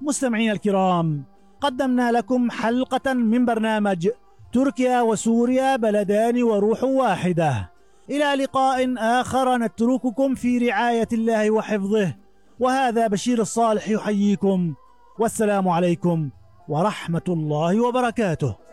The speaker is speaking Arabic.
مستمعين الكرام، قدمنا لكم حلقة من برنامج تركيا وسوريا بلدان وروح واحدة. إلى لقاء آخر نترككم في رعاية الله وحفظه، وهذا بشير الصالح يحييكم، والسلام عليكم ورحمة الله وبركاته.